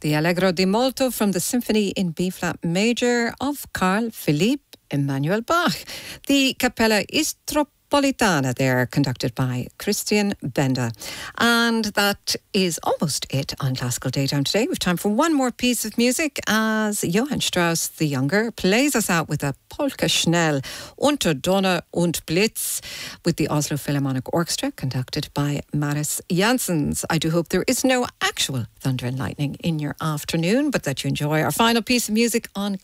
the Allegro di Molto from the Symphony in B-flat major of Carl Philipp Emanuel Bach. The Cappella Istropolitana there, conducted by Christian Benda. And that is almost it on Classical Daytime today. We've time for one more piece of music as Johann Strauss the Younger plays us out with a Polka Schnell, Unter Donner und Blitz, with the Oslo Philharmonic Orchestra, conducted by Maris Janssens. I do hope there is no actual thunder and lightning in your afternoon, but that you enjoy our final piece of music on